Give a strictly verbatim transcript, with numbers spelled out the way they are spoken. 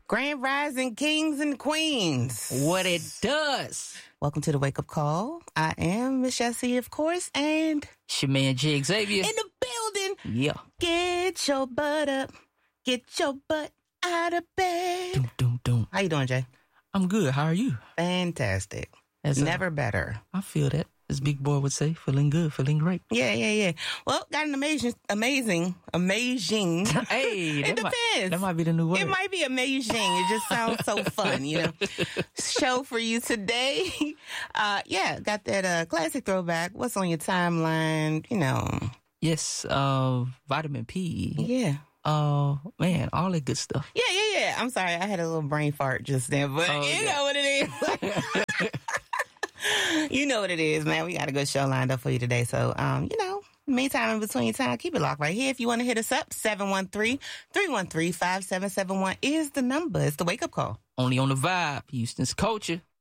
Grand Rising Kings and Queens. What it does. Welcome to the Wake Up Call. I am Miss Jessie, of course, and It's your man, J. Xavier. in the building. Yeah. Get your butt up. Get your butt out of bed. Doom, doom, doom. How you doing, Jay? I'm good. How are you? Fantastic. As, uh, Never better. I feel that. As Big Boy would say, feeling good, feeling great. Yeah, yeah, yeah. Well, got an amazing, amazing, amazing. Hey, it that might, depends. that might be the new word. It might be amazing. It just sounds so fun, you know. Show for you today. Uh, yeah, got that uh, classic throwback. What's on your timeline? You know. Yes, uh, vitamin P. Yeah. Uh, man, all that good stuff. Yeah, yeah, yeah. I'm sorry. I had a little brain fart just then, but Oh, you yeah. know what it is. You know what it is, man. We got a good show lined up for you today. So, um, you know, meantime, in between time, keep it locked right here. If you want to hit us up, seven one three, three one three, five seven seven one is the number. It's the wake-up call. Only on the vibe. Houston's culture.